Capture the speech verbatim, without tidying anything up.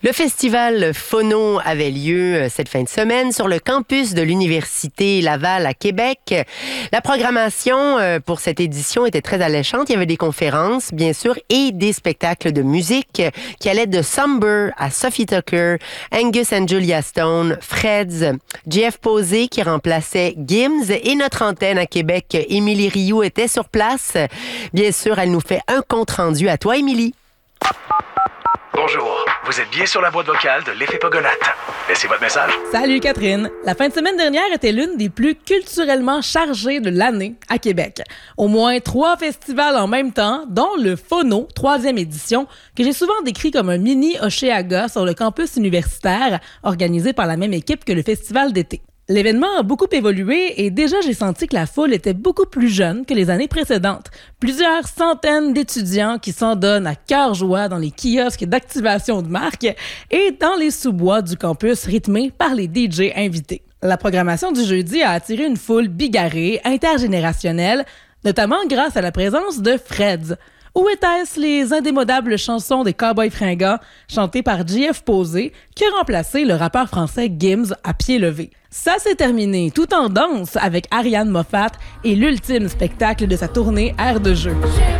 Le festival Phono avait lieu cette fin de semaine sur le campus de l'Université Laval à Québec. La programmation pour cette édition était très alléchante. Il y avait des conférences, bien sûr, et des spectacles de musique qui allaient de Somber à Sophie Tucker, Angus and Julia Stone, Freds, J F Posé qui remplaçait Gims et notre antenne à Québec, Émilie Rioux, était sur place. Bien sûr, elle nous fait un compte-rendu. À toi, Émilie. Bonjour, vous êtes bien sur la boîte vocale de l'effet Pogonate. Laissez votre message. Salut Catherine. La fin de semaine dernière était l'une des plus culturellement chargées de l'année à Québec. Au moins trois festivals en même temps, dont le Phono, troisième édition, que j'ai souvent décrit comme un mini Oshéaga sur le campus universitaire, organisé par la même équipe que le festival d'été. L'événement a beaucoup évolué et déjà j'ai senti que la foule était beaucoup plus jeune que les années précédentes. Plusieurs centaines d'étudiants qui s'en donnent à cœur joie dans les kiosques d'activation de marque et dans les sous-bois du campus rythmés par les D J invités. La programmation du jeudi a attiré une foule bigarrée, intergénérationnelle, notamment grâce à la présence de Freds. Où étaient-ce les indémodables chansons des Cowboys fringants chantées par J F Posé qui a remplacé le rappeur français Gims à pied levé? Ça s'est terminé tout en danse avec Ariane Moffat et l'ultime spectacle de sa tournée Air de jeu.